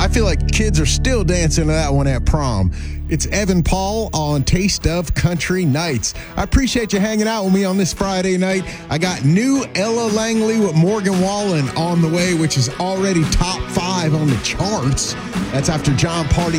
feel like kids are still dancing to that one at prom. It's Evan Paul on Taste of Country Nights. I appreciate you hanging out with me on this Friday night. I got new Ella Langley with Morgan Wallen on the way, which is already top 5 on the charts. That's after John Party